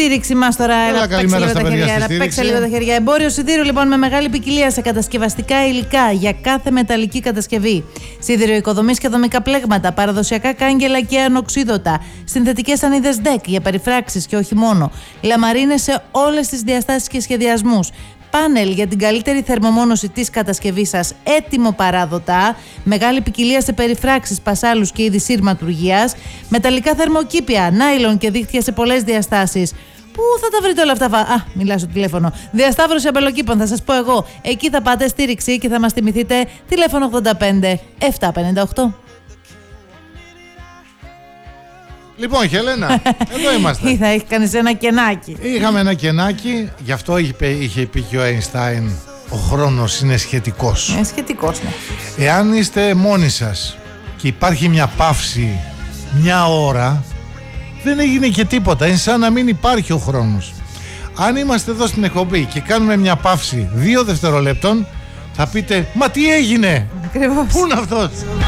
στήριξη μας τώρα. Παίξε λίγο τα χέρια. Εμπόριο σιδήρου λοιπόν με μεγάλη ποικιλία σε κατασκευαστικά υλικά για κάθε μεταλλική κατασκευή. Σιδηροοικοδομής και δομικά πλέγματα, παραδοσιακά κάγκελα και ανοξίδωτα. Συνθετικές σανίδες DEC για περιφράξεις και όχι μόνο. Λαμαρίνες σε όλες τις διαστάσεις και σχεδιασμούς. Πάνελ για την καλύτερη θερμομόνωση της κατασκευής σας, έτοιμο παράδοτα, μεγάλη ποικιλία σε περιφράξεις, πασάλους και είδη σύρματουργίας, μεταλλικά θερμοκήπια, νάιλον και δίχτυα σε πολλές διαστάσεις. Πού θα τα βρείτε όλα αυτά? Μιλάω στο τηλέφωνο. Διασταύρωση αμπελοκήπων, θα σας πω εγώ. Εκεί θα πάτε στήριξη και θα μας θυμηθείτε. Τηλέφωνο 85 758. Λοιπόν, Χελένα, εδώ είμαστε. Θα έχει κανείς ένα κενάκι. Είχαμε ένα κενάκι, γι' αυτό είχε πει και ο Einstein, ο χρόνος είναι σχετικός. Σχετικός, ναι. Εάν είστε μόνοι σας και υπάρχει μια παύση, μια ώρα, δεν έγινε και τίποτα. Είναι σαν να μην υπάρχει ο χρόνος. Αν είμαστε εδώ στην εκπομπή και κάνουμε μια παύση 2 δευτερολέπτων, θα πείτε, μα τι έγινε? Ακριβώς. Πού είναι αυτός?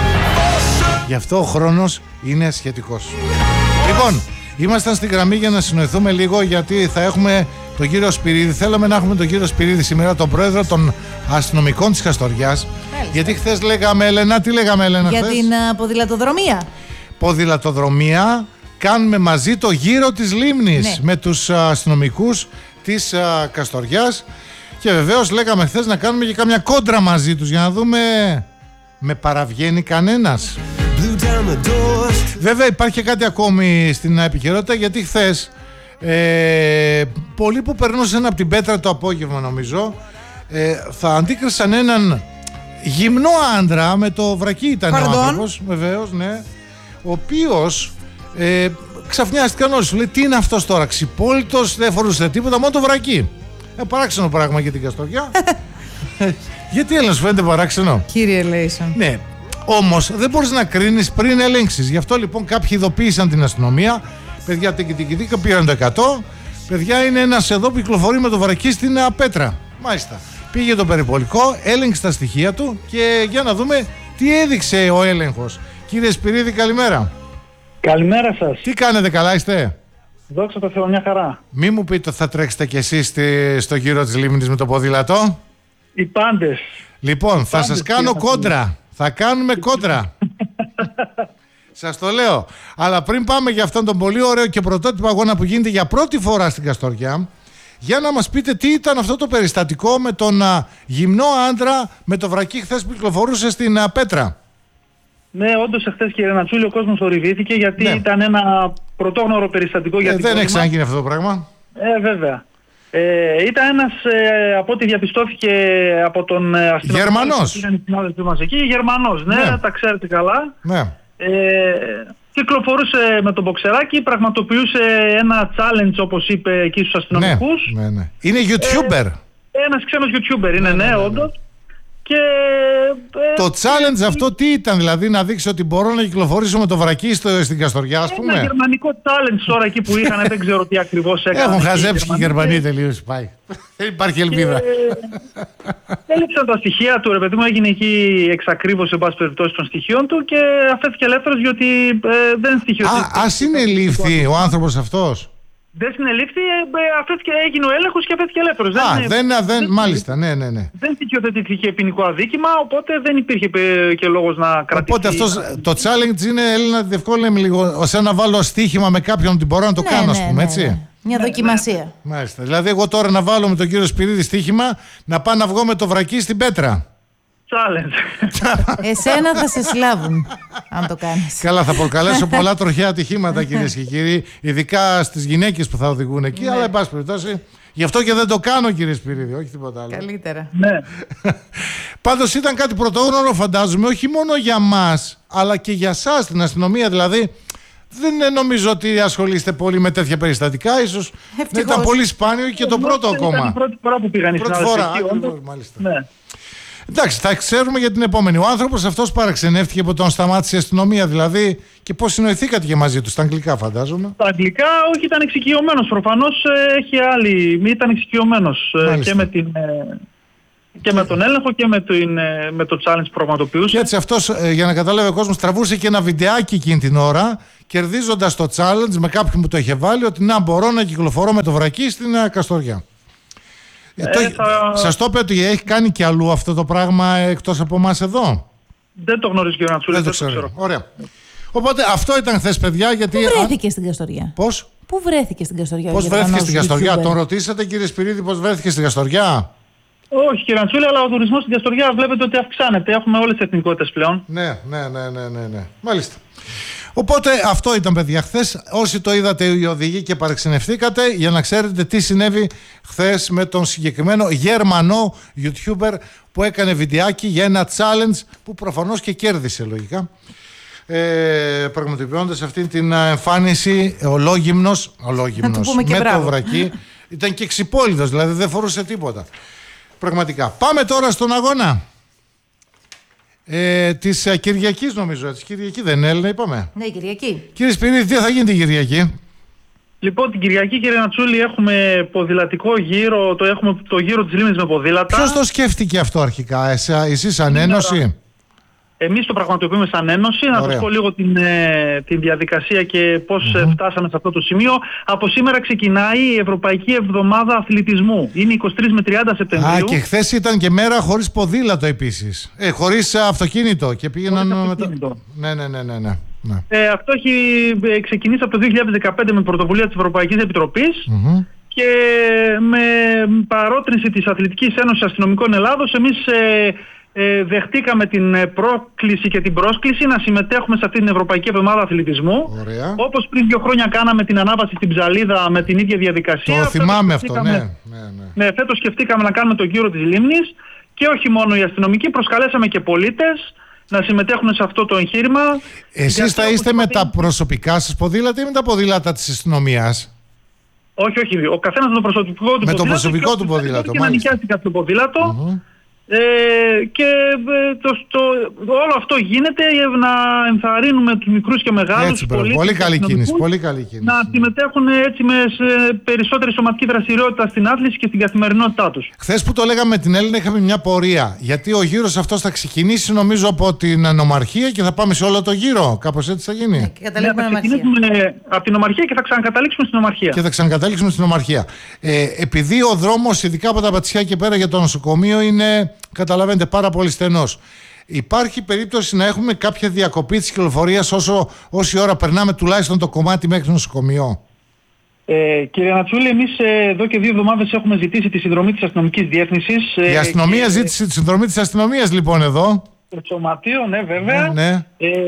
Γι' αυτό ο χρόνος είναι σχετικός. Λοιπόν, ήμασταν στη γραμμή για να συνοηθούμε λίγο, γιατί θα έχουμε τον κύριο Σπυρίδη. Θέλαμε να έχουμε τον κύριο Σπυρίδη σήμερα, τον πρόεδρο των αστυνομικών της Καστοριάς. Γιατί χθες λέγαμε, Έλενα, τι λέγαμε, Έλενα, για χθες? την ποδηλατοδρομία. Ποδηλατοδρομία. Κάνουμε μαζί το γύρο της λίμνης, ναι, με τους αστυνομικούς της Καστοριάς. Και βεβαίως λέγαμε χθες να κάνουμε και κάμια κόντρα μαζί τους για να δούμε με παραβγαίνει κανένας. Βέβαια υπάρχει και κάτι ακόμη στην επικαιρότητα, γιατί χθες πολλοί που περνούσαν από την Πέτρα το απόγευμα, νομίζω, θα αντίκρισαν έναν γυμνό άντρα, με το βρακί ήταν ο άνθρωπος, βεβαίως, ναι, ο οποίος ξαφνιάστηκαν όλοι, σου λέει, τι είναι αυτός τώρα, ξυπόλυτος, δεν φορούσε τίποτα, μόνο το βρακί. Παράξενο πράγμα για την Καστοριά. Γιατί Έλληνα σου φαίνεται παράξενο? Κύριε Λέισον. Ναι, όμως δεν μπορείς να κρίνεις πριν ελέγξεις. Γι' αυτό λοιπόν κάποιοι ειδοποίησαν την αστυνομία. Παιδιά, τικητικητικα, πήραν το 100. Παιδιά, είναι ένας εδώ που κυκλοφορεί με το βρακί στην Πέτρα. Μάλιστα. Πήγε το περιπολικό, έλεγξε τα στοιχεία του και για να δούμε τι έδειξε ο έλεγχος. Κύριε Σπυρίδη, καλημέρα. Καλημέρα σας. Τι κάνετε, καλά είστε? Δόξα τω Θεώ, μια χαρά. Μη μου πείτε θα τρέξετε κι εσείς στο γύρο της λίμνης με το ποδήλατο. Οι πάντες. Λοιπόν, θα σας κάνω κόντρα. Θα κάνουμε κόντρα. Σας το λέω. Αλλά πριν πάμε για αυτόν τον πολύ ωραίο και πρωτότυπο αγώνα που γίνεται για πρώτη φορά στην Καστοριά, για να μας πείτε τι ήταν αυτό το περιστατικό με τον γυμνό άντρα με το βρακί χθες που κυκλοφορούσε στην Πέτρα. Ναι, όντως εχθές, κύριε Νατσούλη, ο κόσμος θορυβήθηκε, γιατί ήταν ένα πρωτόγνωρο περιστατικό για την δεν έχει ξαναγίνει αυτό το πράγμα. Βέβαια. Ήταν ένας, από ό,τι διαπιστώθηκε από τον αστυνομικό. Γερμανός. Ήταν οι συνάδελφοι μας εκεί. Γερμανός, ναι, τα ξέρετε καλά. Ναι. Κυκλοφορούσε με τον μποξεράκι, πραγματοποιούσε ένα challenge, όπως είπε εκεί στους αστυνομικούς. Ναι. Είναι YouTuber. Ένας ξένος YouTuber είναι, ναι, όντως. Και, το challenge αυτό τι ήταν, δηλαδή να δείξει ότι μπορώ να κυκλοφορήσω με το βρακί στην Καστοριά, ας πούμε? Ένα γερμανικό challenge τώρα εκεί που είχαν, δεν ξέρω τι ακριβώς έκανε. Έχουν χαζέψει και οι Γερμανοί τελείως, πάει. Δεν υπάρχει ελπίδα. Έλειψαν τα στοιχεία του, ρε παιδί μου, έγινε εκεί εξακρίβωση, εν πάση περιπτώσει, των στοιχείων του και αφέθηκε ελεύθερος, διότι δεν στοιχειοθετήθηκε. Ας συνελήφθη ο άνθρωπος αυτός? Δεν συνελήφθη, έγινε ο έλεγχος και αφέθηκε ελεύθερος. Μάλιστα, ναι. Δεν στοιχειοθετήθηκε ποινικό αδίκημα, οπότε δεν υπήρχε και λόγος να κρατήσει. Οπότε αυτός, το challenge είναι, Έλληνα, διευκόλυνε λίγο, σαν να βάλω στοίχημα με κάποιον ότι μπορώ να το κάνω, ας πούμε, έτσι. Ναι. Μια δοκιμασία. Μάλιστα. Δηλαδή, εγώ τώρα να βάλω με τον κύριο Σπυρίδη στοίχημα να πάω να βγω με το βρακί στην Πέτρα. Challenge. Εσένα θα σε συλλάβουν, αν το κάνεις. Καλά, θα προκαλέσω πολλά τροχαία ατυχήματα, κυρίες και κύριοι, ειδικά στις γυναίκες που θα οδηγούν εκεί, αλλά εν πάση περιπτώσει, γι' αυτό και δεν το κάνω, κύριε Σπυρίδη, όχι τίποτα άλλο. Καλύτερα. Ναι. Πάντως ήταν κάτι πρωτόγνωρο, φαντάζομαι, όχι μόνο για μας, αλλά και για σας, την αστυνομία, δηλαδή. Δεν νομίζω ότι ασχολείστε πολύ με τέτοια περιστατικά. Ίσως να ήταν πολύ σπάνιο και το πρώτο ακόμα. Ήταν η πρώτη φορά που πήγαν οι συνάδελφοι. Μάλιστα. Ναι. Εντάξει, θα ξέρουμε για την επόμενη. Ο άνθρωπος αυτός παραξενεύτηκε που τον σταμάτησε η αστυνομία, δηλαδή, και πώς συνοηθήκατε και μαζί του, στα αγγλικά φαντάζομαι. Στα αγγλικά, όχι, ήταν εξοικειωμένος. Προφανώς ήταν εξοικειωμένος και με την Και με τον έλεγχο και με το challenge που πραγματοποιούσε. Και έτσι αυτός, για να καταλάβει ο κόσμος, τραβούσε και ένα βιντεάκι εκείνη την ώρα, κερδίζοντας το challenge με κάποιον που το είχε βάλει, ότι να μπορώ να κυκλοφορώ με το βρακί στην Καστοριά. Σας το είπε ότι έχει κάνει και αλλού αυτό το πράγμα εκτός από εμάς εδώ? Δεν το γνωρίζω, κύριε Νατσούλη. Δεν το ξέρω. Ωραία. Οπότε αυτό ήταν χθες, παιδιά. Γιατί... Πού βρέθηκε στην Καστοριά? Πώς? Πού βρέθηκε στην Καστοριά? Πώς βρέθηκε στην Καστοριά? Τον ρωτήσατε, κύριε Σπυρίδη, πώς βρέθηκε στην Καστοριά? Όχι, κύριε Νατσούλη, αλλά ο τουρισμός στην Καστοριά βλέπετε ότι αυξάνεται. Έχουμε όλες τις εθνικότητες πλέον. Ναι. Μάλιστα. Οπότε αυτό ήταν, παιδιά, χθες. Όσοι το είδατε οι οδηγοί και παρεξενευθήκατε, για να ξέρετε τι συνέβη χθες με τον συγκεκριμένο Γερμανό YouTuber που έκανε βιντεάκι για ένα challenge που προφανώς και κέρδισε λογικά. Πραγματοποιώντας αυτή την εμφάνιση ολόγυμνος με το βρακί. Ήταν και ξυπόλυτος, δηλαδή δεν φορούσε τίποτα. Πραγματικά. Πάμε τώρα στον αγώνα της Κυριακής, νομίζω. Της Κυριακή δεν είναι, Έλληνα, είπαμε? Ναι, Κυριακή. Κύριε Σπυρίδη, τι θα γίνει την Κυριακή? Λοιπόν, την Κυριακή, κύριε Νατσούλη, έχουμε ποδηλατικό γύρο. Έχουμε το γύρο της Λίμνης με ποδήλατα. Ποιος το σκέφτηκε αυτό αρχικά, εσείς σαν ένωση? Εμείς το πραγματοποιούμε σαν ένωση. Να σας πω λίγο την διαδικασία και πώς φτάσαμε σε αυτό το σημείο. Από σήμερα ξεκινάει η Ευρωπαϊκή Εβδομάδα Αθλητισμού. Είναι 23 με 30 Σεπτεμβρίου. Και χθες ήταν και μέρα χωρίς ποδήλατο επίσης. Χωρίς αυτοκίνητο. Και πήγαιναν αυτοκίνητο. Ναι. Αυτό έχει ξεκινήσει από το 2015 με πρωτοβουλία της Ευρωπαϊκής Επιτροπής. Και με παρότρινση της Αθλητικής Ένωσης Αστυνομικών Ελλάδος, εμείς δεχτήκαμε την πρόκληση και την πρόσκληση να συμμετέχουμε σε αυτή την Ευρωπαϊκή Εβδομάδα Αθλητισμού. Ωραία. Όπως πριν 2 χρόνια κάναμε την ανάβαση στην Ψαλίδα με την ίδια διαδικασία. Το θυμάμαι αυτό, ναι. Φέτος σκεφτήκαμε να κάνουμε το γύρο της Λίμνης και όχι μόνο οι αστυνομικοί, προσκαλέσαμε και πολίτες να συμμετέχουν σε αυτό το εγχείρημα. Εσείς θα είστε με τα προσωπικά σας ποδήλατα ή με τα ποδήλατα της αστυνομίας? Όχι. Ο καθένας με το προσωπικό του ποδήλατο. Με το προσωπικό του ποδήλατο, και να νοικιάσει κάποιο ποδήλατο. Και όλο αυτό γίνεται για να ενθαρρύνουμε τους μικρούς και μεγάλους πολίτες. Πολύ καλή κίνηση. Να συμμετέχουν έτσι με περισσότερη σωματική δραστηριότητα στην άθληση και στην καθημερινότητά τους. Χθες που το λέγαμε με την Έλληνα είχαμε μια πορεία. Γιατί ο γύρος αυτός θα ξεκινήσει νομίζω από την Νομαρχία και θα πάμε σε όλο το γύρο. Κάπως έτσι θα γίνει. Θα ξεκινήσουμε από την Νομαρχία και θα ξανακαταλήξουμε στην Νομαρχία. Επειδή ο δρόμος, ειδικά από τα Πατησιά και πέρα για το νοσοκομείο, είναι, καταλαβαίνετε, πάρα πολύ στενός. Υπάρχει περίπτωση να έχουμε κάποια διακοπή της κυκλοφορίας όση ώρα περνάμε τουλάχιστον το κομμάτι μέχρι το νοσοκομείο? Κύριε Νατσούλη, εμείς εδώ και 2 εβδομάδες έχουμε ζητήσει τη συνδρομή της αστυνομικής διεύθυνσης. Η αστυνομία ζήτησε τη συνδρομή της αστυνομίας λοιπόν εδώ. Το σωματείο, ναι, βέβαια. Ναι.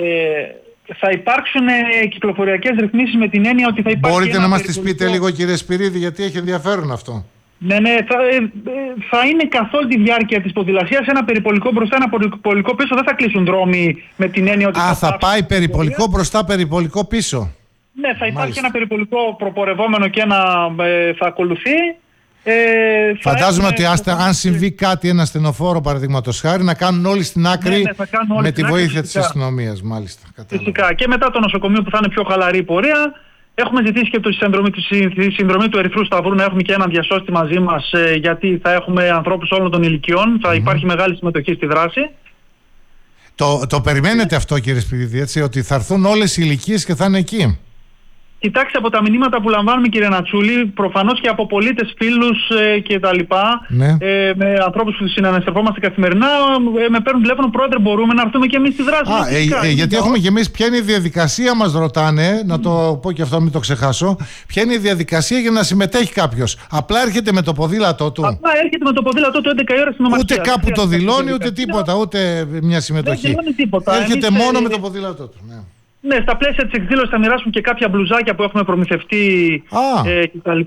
Θα υπάρξουν κυκλοφοριακές ρυθμίσεις με την έννοια ότι θα υπάρχει. Μπορείτε να μας τις πείτε λίγο, κύριε Σπυρίδη, γιατί έχει ενδιαφέρον αυτό? Ναι, θα είναι καθ' όλη τη διάρκεια της ποδηλασίας ένα περιπολικό μπροστά, ένα περιπολικό πίσω. Δεν θα κλείσουν δρόμοι με την έννοια ότι. Θα πάει περιπολικό μπροστά, περιπολικό πίσω. Ναι, θα υπάρχει ένα περιπολικό προπορευόμενο και θα ακολουθεί. Φαντάζομαι ότι αν συμβεί κάτι, ένα στενοφόρο παραδείγματος χάρη, να κάνουν όλοι στην άκρη με τη βοήθεια της αστυνομίας. Μάλιστα. Φυσικά. Και μετά το νοσοκομείο που θα είναι πιο χαλαρή η πορεία. Έχουμε ζητήσει και τη συνδρομή του Ερυθρού Σταυρού να έχουμε και έναν διασώστη μαζί μας, γιατί θα έχουμε ανθρώπους όλων των ηλικιών. Θα υπάρχει μεγάλη συμμετοχή στη δράση. Το περιμένετε αυτό, κύριε Σπυρίδη, έτσι, ότι θα έρθουν όλες οι ηλικίες και θα είναι εκεί? Κοιτάξτε, από τα μηνύματα που λαμβάνουμε, κύριε Νατσούλη, προφανώς και από πολίτες, φίλους και τα λοιπά, με ανθρώπους που συναναστρεφόμαστε καθημερινά, με παίρνουν τηλέφωνο, πρόεδρε, μπορούμε να έρθουμε και εμείς στη δράση. Γιατί έχουμε και εμείς, ποια είναι η διαδικασία, μας ρωτάνε, να το πω και αυτό, μην το ξεχάσω, ποια είναι η διαδικασία για να συμμετέχει κάποιος? Απλά έρχεται με το ποδήλατό του? Απλά έρχεται με το ποδήλατό του 11 η ώρα στην Ομαρχία. Ούτε κάπου το δηλώνει, ούτε τίποτα, ούτε μια συμμετοχή. Έρχεται μόνο με το ποδήλατό του. Ναι, στα πλαίσια της εκδήλωσης θα μοιράσουμε και κάποια μπλουζάκια που έχουμε προμηθευτεί κτλ.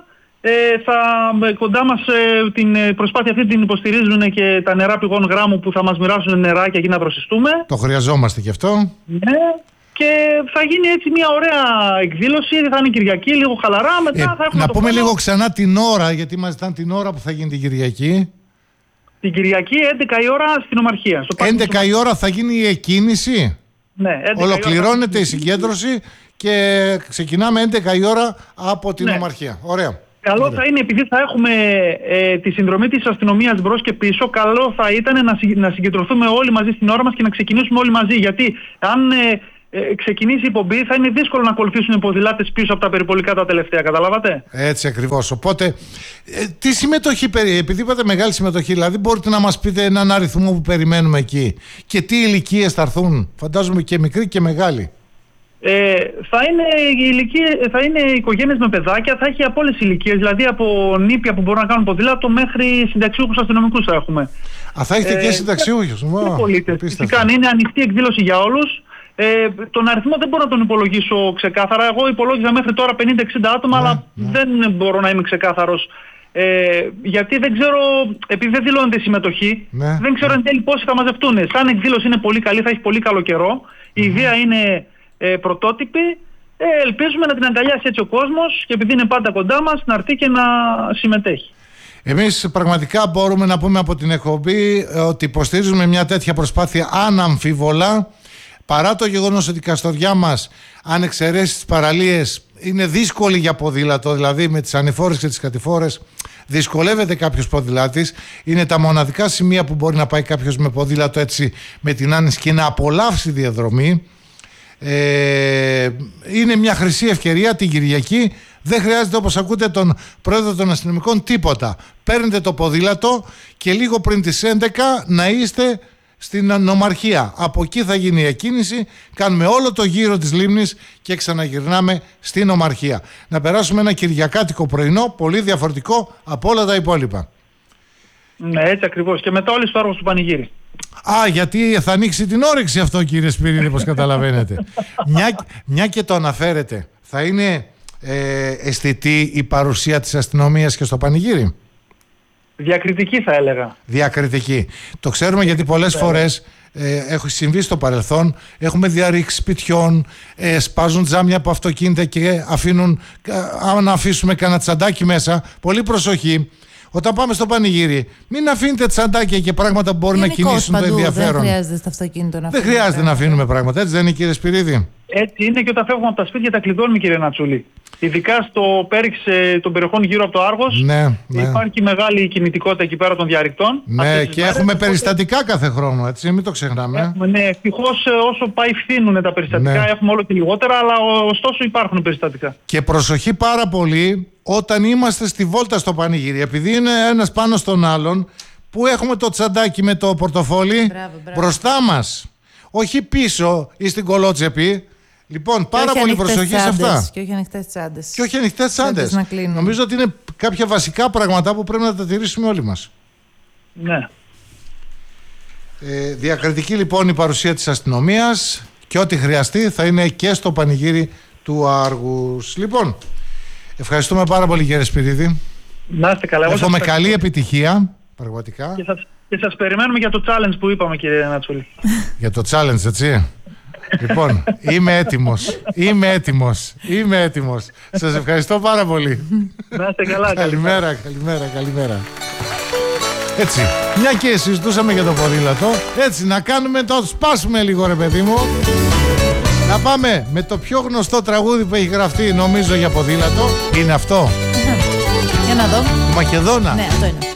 Κοντά μας την προσπάθεια αυτή την υποστηρίζουν και τα νερά πηγών γράμμου που θα μας μοιράσουν νεράκια για να δροσιστούμε. Το χρειαζόμαστε και αυτό. Ναι. Και θα γίνει έτσι μια ωραία εκδήλωση, θα είναι Κυριακή, λίγο χαλαρά. Μετά θα έχουμε να πούμε λίγο ξανά την ώρα, γιατί μας ήταν την ώρα που θα γίνει την Κυριακή. Την Κυριακή 11 η ώρα στην Ομαρχία. 11 η ώρα θα γίνει η εκκίνηση. Ναι, ολοκληρώνεται η συγκέντρωση και ξεκινάμε 11 η ώρα από την Ομαρχία. Ωραία. Καλό θα είναι, επειδή θα έχουμε τη συνδρομή της αστυνομίας μπρος και πίσω, καλό θα ήταν να συγκεντρωθούμε όλοι μαζί στην ώρα μας και να ξεκινήσουμε όλοι μαζί. Γιατί αν ξεκινήσει η εκπομπή, θα είναι δύσκολο να ακολουθήσουν οι ποδηλάτες πίσω από τα περιπολικά τα τελευταία. Καταλάβατε? Έτσι ακριβώς. Οπότε, τι συμμετοχή, επειδή είπατε μεγάλη συμμετοχή, δηλαδή μπορείτε να μας πείτε έναν αριθμό που περιμένουμε εκεί και τι ηλικίες θα έρθουν? Φαντάζομαι και μικροί και μεγάλοι. Θα είναι οικογένειες με παιδάκια, θα έχει από όλες τις ηλικίες, δηλαδή από νήπια που μπορούν να κάνουν ποδήλατο μέχρι συνταξιούχους αστυνομικούς θα έχουμε. Θα έχετε και συνταξιούχους? Πολίτες. Φυσικά είναι ανοιχτή εκδήλωση για όλους. Τον αριθμό δεν μπορώ να τον υπολογίσω ξεκάθαρα. Εγώ υπολόγιζα μέχρι τώρα 50-60 άτομα, αλλά δεν μπορώ να είμαι ξεκάθαρος. Γιατί δεν ξέρω, επειδή δεν δηλώνεται συμμετοχή, δεν ξέρω εν τέλει πόσοι θα μαζευτούν. Σαν εκδήλωση είναι πολύ καλή, θα έχει πολύ καλό καιρό. Η ιδέα είναι πρωτότυπη. Ελπίζουμε να την αγκαλιάσει έτσι ο κόσμος και επειδή είναι πάντα κοντά μας να έρθει και να συμμετέχει. Εμείς πραγματικά μπορούμε να πούμε από την εκπομπή ότι υποστηρίζουμε μια τέτοια προσπάθεια αναμφίβολα, παρά το γεγονός ότι η Καστοριά μας, αν εξαιρέσει τις παραλίες, είναι δύσκολη για ποδήλατο, δηλαδή με τις ανηφόρες και τις κατηφόρες δυσκολεύεται κάποιος ποδηλάτης. Είναι τα μοναδικά σημεία που μπορεί να πάει κάποιος με ποδήλατο έτσι με την άνεση και να απολαύσει διαδρομή. Είναι μια χρυσή ευκαιρία την Κυριακή. Δεν χρειάζεται, όπως ακούτε τον πρόεδρο των αστυνομικών, τίποτα. Παίρνετε το ποδήλατο και λίγο πριν τις 11 να είστε στην νομαρχία. Από εκεί θα γίνει η εκκίνηση. Κάνουμε όλο το γύρο της λίμνης και ξαναγυρνάμε στην νομαρχία. Να περάσουμε ένα κυριακάτικο πρωινό πολύ διαφορετικό από όλα τα υπόλοιπα. Ναι, έτσι ακριβώς. Και μετά όλοι στο Άργος του πανηγύρι. Γιατί θα ανοίξει την όρεξη αυτό, κύριε Σπυρίδη, όπως καταλαβαίνετε. Μια και το αναφέρετε, θα είναι αισθητή η παρουσία της αστυνομίας και στο πανηγύρι? Διακριτική θα έλεγα. Διακριτική. Το ξέρουμε γιατί πολλές φορές έχει συμβεί στο παρελθόν. Έχουμε διαρρήξει σπιτιών, σπάζουν τζάμια από αυτοκίνητα και αφήνουν, αν αφήσουμε κανένα τσαντάκι μέσα, πολύ προσοχή. Όταν πάμε στο πανηγύρι, μην αφήνετε τσαντάκια και πράγματα που μπορεί να κινήσουν το ενδιαφέρον. Δεν χρειάζεται στο αυτοκίνητο να αφήνουμε. Δεν χρειάζεται να αφήνουμε πράγματα, έτσι δεν είναι, κύριε Σπυρίδη? Έτσι είναι, και όταν φεύγουμε από τα σπίτια τα κλειδώνουμε, κύριε Νατσούλη. Ειδικά στο Πέριξ των περιοχών γύρω από το Άργος. Ναι. Υπάρχει μεγάλη κινητικότητα εκεί πέρα των διαρρηκτών. Ναι, και έχουμε περιστατικά κάθε χρόνο, έτσι, μην το ξεχνάμε. Ναι, ευτυχώς όσο πάει φθήνουν τα περιστατικά, έχουμε όλο και λιγότερα, αλλά ωστόσο υπάρχουν περιστατικά. Και προσοχή πάρα πολύ όταν είμαστε στη βόλτα στο πανηγύρι, επειδή είναι ένας πάνω στον άλλον, που έχουμε το τσαντάκι με το πορτοφόλι μπροστά μας, όχι πίσω ή στην κολότσεπη. Λοιπόν, πάρα πολύ προσοχή σε αυτά. Και όχι ανοιχτές τσάντες. Και όχι ανοιχτές τσάντες. Νομίζω ότι είναι κάποια βασικά πράγματα που πρέπει να τα τηρήσουμε όλοι μας. Ναι. Διακριτική λοιπόν η παρουσία της αστυνομίας και ό,τι χρειαστεί θα είναι και στο πανηγύρι του Άργους. Λοιπόν, ευχαριστούμε πάρα πολύ, κύριε Σπυρίδη. Να είστε καλά. Εύχομαι καλή επιτυχία, πραγματικά. Και σας περιμένουμε για το challenge που είπαμε, κύριε Νατσούλη. Για το challenge, έτσι. Λοιπόν, είμαι έτοιμος. Σας ευχαριστώ πάρα πολύ. Να είστε καλά. Καλημέρα. Έτσι, μια και συζητούσαμε για το ποδήλατο, έτσι να κάνουμε το σπάσουμε λίγο, ρε παιδί μου. Να πάμε με το πιο γνωστό τραγούδι που έχει γραφτεί, νομίζω, για ποδήλατο. Είναι αυτό. Για να δω. Μακεδόνα. Ναι, αυτό είναι.